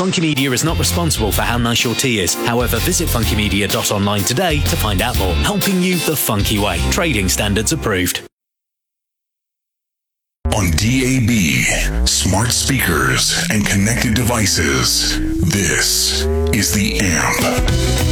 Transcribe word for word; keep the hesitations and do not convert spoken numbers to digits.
Funky Media is not responsible for how nice your tea is. However, visit funky media dot online today to find out more. Helping you the funky way. Trading standards approved. On D A B, smart speakers, and connected devices, this is The Amp.